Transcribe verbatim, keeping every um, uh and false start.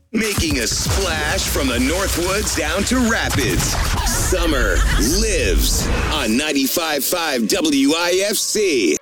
Making a splash from the Northwoods down to Rapids. Summer lives on ninety-five point five W I F C.